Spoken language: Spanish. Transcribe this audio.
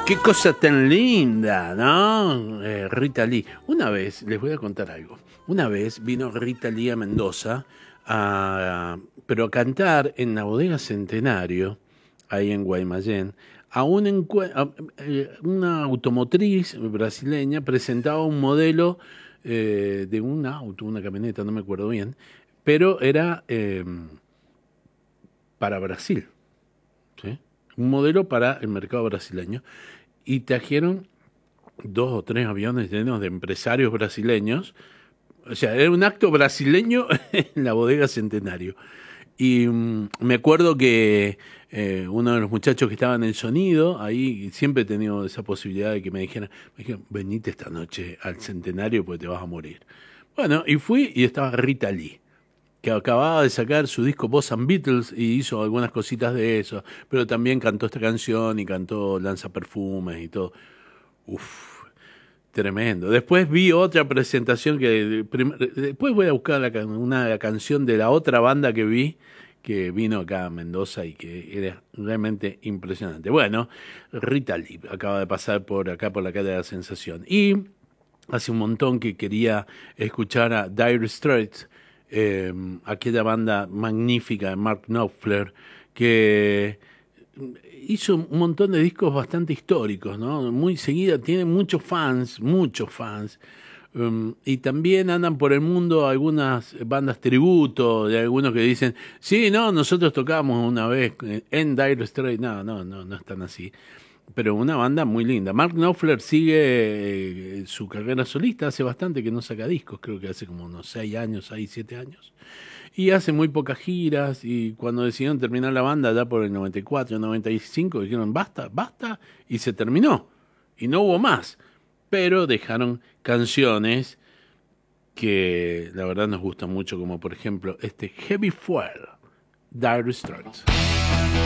Qué cosa tan linda, ¿no? Rita Lee. Una vez, les voy a contar algo. Una vez vino Rita Lee a Mendoza, pero a cantar en la Bodega Centenario, ahí en Guaymallén, una automotriz brasileña presentaba un modelo de un auto, una camioneta, no me acuerdo bien, pero era para Brasil, ¿sí? Un modelo para el mercado brasileño. Y trajeron 2 o 3 aviones llenos de empresarios brasileños. O sea, era un acto brasileño en la Bodega Centenario. Y me acuerdo que uno de los muchachos que estaba en el sonido, ahí siempre he tenido esa posibilidad de que me dijeron, venite esta noche al Centenario porque te vas a morir. Bueno, y fui y estaba Rita Lee, que acababa de sacar su disco Boss and Beatles y hizo algunas cositas de eso, pero también cantó esta canción y cantó Lanza Perfumes y todo. Uf, tremendo. Después vi otra presentación después voy a buscar una canción de la otra banda que vi, que vino acá a Mendoza y que era realmente impresionante. Bueno, Rita Lee acaba de pasar por acá por la calle de la Sensación. Y hace un montón que quería escuchar a Dire Straits, aquella banda magnífica de Mark Knopfler, que hizo un montón de discos bastante históricos, ¿no? Muy seguida, tiene muchos fans, y también andan por el mundo algunas bandas tributo, de algunos que dicen, sí, no, nosotros tocamos una vez en Dire Straits, no están así. Pero una banda muy linda. Mark Knopfler sigue su carrera solista, hace bastante que no saca discos, creo que hace como unos 7 años. Y hace muy pocas giras, y cuando decidieron terminar la banda, ya por el 94, 95, dijeron basta, y se terminó. Y no hubo más. Pero dejaron canciones que la verdad nos gustan mucho, como por ejemplo este Heavy Fuel, Dire Straits.